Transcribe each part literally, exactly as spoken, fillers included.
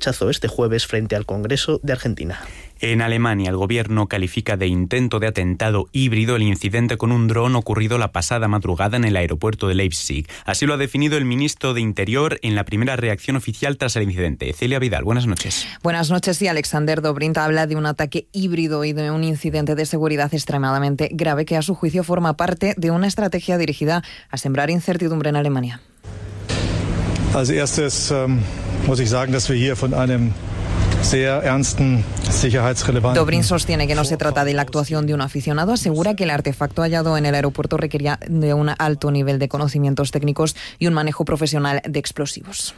rechazó este jueves frente al Congreso de Argentina. En Alemania, el gobierno califica de intento de atentado híbrido el incidente con un dron ocurrido la pasada madrugada en el aeropuerto de Leipzig. Así lo ha definido el ministro de Interior en la primera reacción oficial tras el incidente. Celia Vidal, buenas noches. Buenas noches. Sí, Alexander Dobrindt habla de un ataque híbrido y de un incidente de seguridad extremadamente grave que, a su juicio, forma parte de una estrategia dirigida a sembrar incertidumbre en Alemania. Als erstes ähm, muss ich sagen, dass wir hier von einem Dobrindt sostiene que no se trata de la actuación de un aficionado. Asegura que el artefacto hallado en el aeropuerto requería de un alto nivel de conocimientos técnicos y un manejo profesional de explosivos.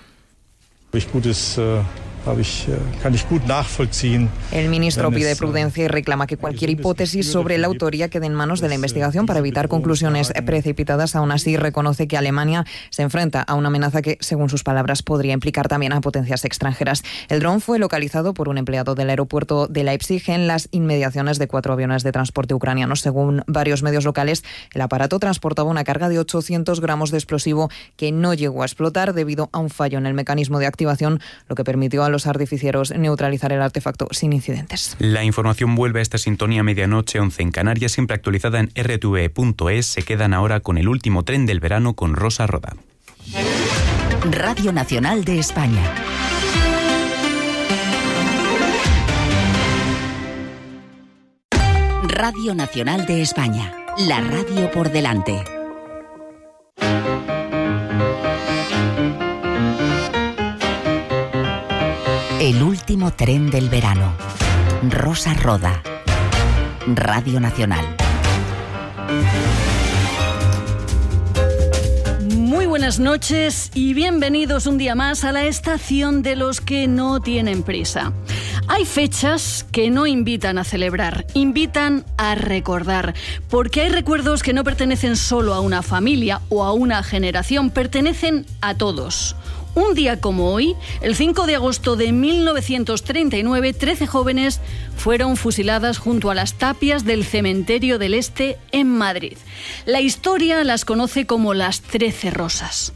El ministro pide prudencia y reclama que cualquier hipótesis sobre la autoría quede en manos de la investigación para evitar conclusiones precipitadas. Aún así, reconoce que Alemania se enfrenta a una amenaza que, según sus palabras, podría implicar también a potencias extranjeras. El dron fue localizado por un empleado del aeropuerto de Leipzig en las inmediaciones de cuatro aviones de transporte ucranianos. Según varios medios locales, el aparato transportaba una carga de ochocientos gramos de explosivo que no llegó a explotar debido a un fallo en el mecanismo de activación, lo que permitió a los artificieros neutralizar el artefacto sin incidentes. La información vuelve a esta sintonía medianoche, once en Canarias, siempre actualizada en erre te ve punto es. Se quedan ahora con el último tren del verano con Rosa Roda. Radio Nacional de España. Radio Nacional de España. La radio por delante. El último tren del verano. Rosa Roda. Radio Nacional. Muy buenas noches y bienvenidos un día más a la estación de los que no tienen prisa. Hay fechas que no invitan a celebrar, invitan a recordar, porque hay recuerdos que no pertenecen solo a una familia o a una generación, pertenecen a todos. Un día como hoy, el cinco de agosto de mil novecientos treinta y nueve, trece jóvenes fueron fusiladas junto a las tapias del Cementerio del Este en Madrid. La historia las conoce como las Trece Rosas.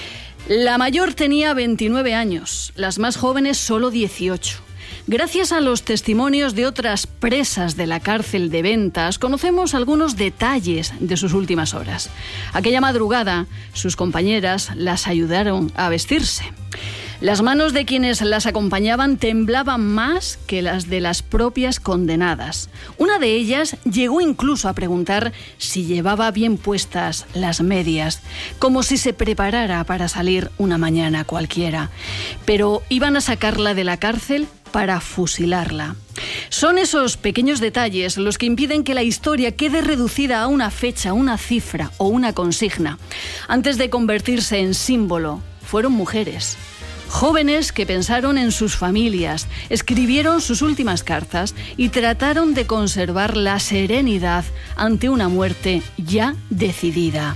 La mayor tenía veintinueve años, las más jóvenes solo dieciocho. Gracias a los testimonios de otras presas de la cárcel de Ventas, conocemos algunos detalles de sus últimas horas. Aquella madrugada, sus compañeras las ayudaron a vestirse. Las manos de quienes las acompañaban temblaban más que las de las propias condenadas. Una de ellas llegó incluso a preguntar si llevaba bien puestas las medias, como si se preparara para salir una mañana cualquiera. Pero iban a sacarla de la cárcel para fusilarla. Son esos pequeños detalles los que impiden que la historia quede reducida a una fecha, una cifra o una consigna. Antes de convertirse en símbolo, fueron mujeres. Jóvenes que pensaron en sus familias, escribieron sus últimas cartas y trataron de conservar la serenidad ante una muerte ya decidida.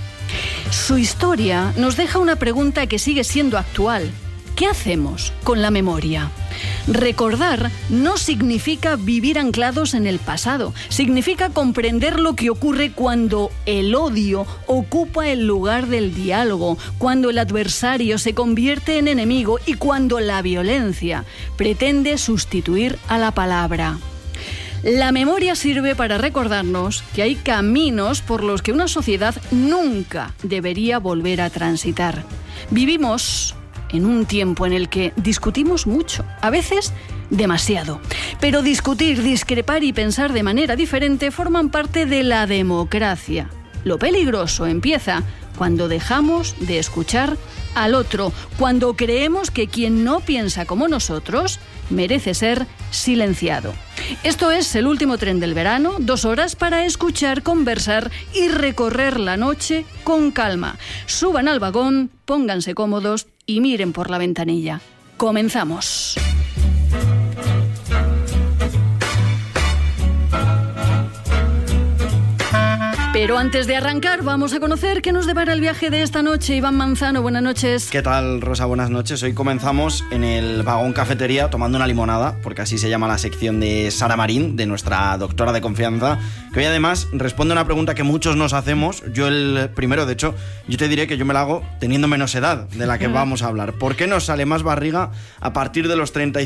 Su historia nos deja una pregunta que sigue siendo actual. ¿Qué hacemos con la memoria? Recordar no significa vivir anclados en el pasado, significa comprender lo que ocurre cuando el odio ocupa el lugar del diálogo, cuando el adversario se convierte en enemigo y cuando la violencia pretende sustituir a la palabra. La memoria sirve para recordarnos que hay caminos por los que una sociedad nunca debería volver a transitar. Vivimos en un tiempo en el que discutimos mucho, a veces demasiado. Pero discutir, discrepar y pensar de manera diferente forman parte de la democracia. Lo peligroso empieza cuando dejamos de escuchar al otro, cuando creemos que quien no piensa como nosotros merece ser silenciado. Esto es El último tren del verano, dos horas para escuchar, conversar y recorrer la noche con calma. Suban al vagón, pónganse cómodos y miren por la ventanilla. Comenzamos. Pero antes de arrancar, vamos a conocer qué nos depara el viaje de esta noche. Iván Manzano, buenas noches. ¿Qué tal, Rosa? Buenas noches. Hoy comenzamos en el vagón cafetería tomando una limonada, porque así se llama la sección de Sara Marín, de nuestra doctora de confianza, que hoy además responde a una pregunta que muchos nos hacemos. Yo el primero, de hecho, yo te diré que yo me la hago teniendo menos edad de la que vamos a hablar. ¿Por qué nos sale más barriga a partir de los treinta y